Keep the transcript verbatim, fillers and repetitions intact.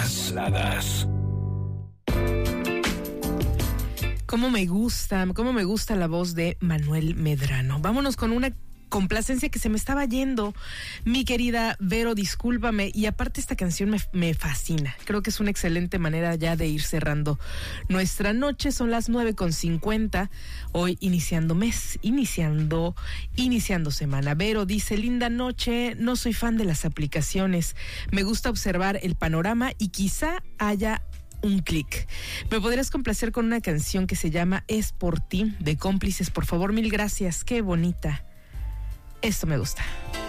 Baladas. Cómo me gusta, cómo me gusta la voz de Manuel Medrano. Vámonos con una complacencia que se me estaba yendo, mi querida Vero, discúlpame, y aparte esta canción me, me fascina, creo que es una excelente manera ya de ir cerrando nuestra noche. Son las nueve con cincuenta, hoy iniciando mes, iniciando, iniciando semana. Vero dice: linda noche, no soy fan de las aplicaciones, me gusta observar el panorama y quizá haya un clic. ¿Me podrías complacer con una canción que se llama Es por ti, de Cómplices, por favor? Mil gracias, qué bonita. Esto me gusta.